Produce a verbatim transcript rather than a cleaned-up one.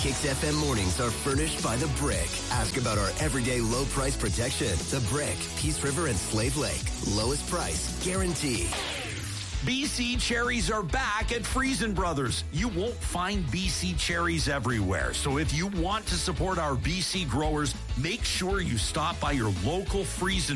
Kicks F M mornings are furnished by The Brick. Ask about our everyday low price protection. The Brick, Peace River and Slave Lake. Lowest price, guaranteed. B C cherries are back at Friesen Brothers. You won't find B C cherries everywhere. So if you want to support our B C growers, make sure you stop by your local Friesen